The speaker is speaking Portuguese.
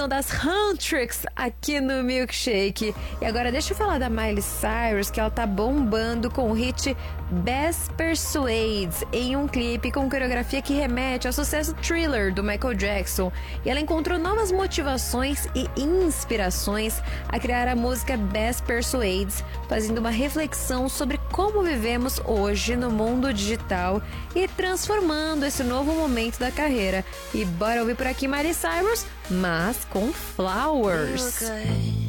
Som das Huntrix aqui no Milkshake. E agora deixa eu falar da Miley Cyrus, que ela tá bombando com o hit Best Persuades em um clipe com coreografia que remete ao sucesso Thriller do Michael Jackson. E ela encontrou novas motivações e inspirações a criar a música Best Persuades, fazendo uma reflexão sobre como vivemos hoje no mundo digital e transformando esse novo momento da carreira. E bora ouvir por aqui Miley Cyrus, mas com Flowers.